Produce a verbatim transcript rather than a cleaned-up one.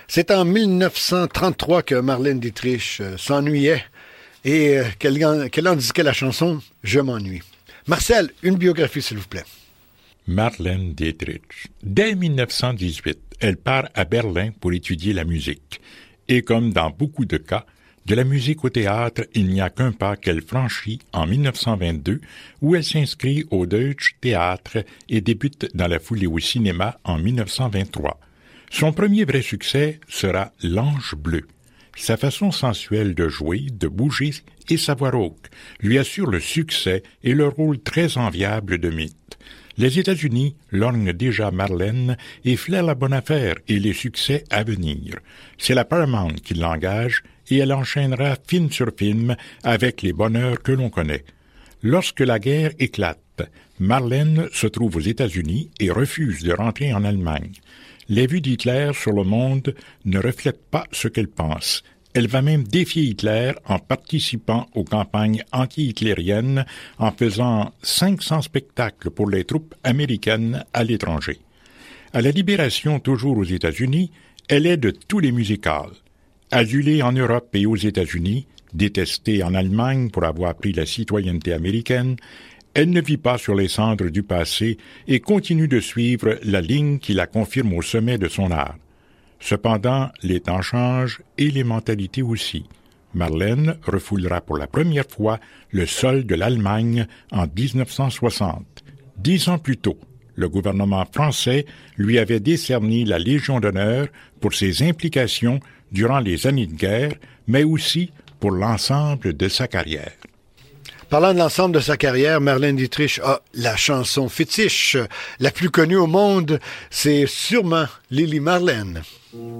C'est en mille neuf cent trente-trois que Marlène Dietrich euh, s'ennuyait et euh, qu'elle, qu'elle indiquait la chanson « Je m'ennuie ». Marcel, une biographie s'il vous plaît. Marlène Dietrich. Dès mille neuf cent dix-huit, elle part à Berlin pour étudier la musique. Et comme dans beaucoup de cas, de la musique au théâtre, il n'y a qu'un pas qu'elle franchit en mille neuf cent vingt-deux, où elle s'inscrit au Deutsche Theater et débute dans la foulée au cinéma en mille neuf cent vingt-trois. Son premier vrai succès sera L'Ange bleu. Sa façon sensuelle de jouer, de bouger et sa voix rauque lui assurent le succès et le rôle très enviable de mythe. Les États-Unis lorgnent déjà Marlène et flairent la bonne affaire et les succès à venir. C'est la Paramount qui l'engage et elle enchaînera film sur film avec les bonheurs que l'on connaît. Lorsque la guerre éclate, Marlène se trouve aux États-Unis et refuse de rentrer en Allemagne. Les vues d'Hitler sur le monde ne reflètent pas ce qu'elle pense. Elle va même défier Hitler en participant aux campagnes anti-hitlériennes, en faisant cinq cents spectacles pour les troupes américaines à l'étranger. À la Libération, toujours aux États-Unis, elle est de tous les musicals. Adulée en Europe et aux États-Unis, détestée en Allemagne pour avoir pris la citoyenneté américaine, elle ne vit pas sur les cendres du passé et continue de suivre la ligne qui la confirme au sommet de son art. Cependant, les temps changent et les mentalités aussi. Marlène refoulera pour la première fois le sol de l'Allemagne en dix-neuf cent soixante. Dix ans plus tôt, le gouvernement français lui avait décerné la Légion d'honneur pour ses implications durant les années de guerre, mais aussi pour l'ensemble de sa carrière. Parlant de l'ensemble de sa carrière, Marlène Dietrich a la chanson fétiche la plus connue au monde, c'est sûrement Lili Marlène.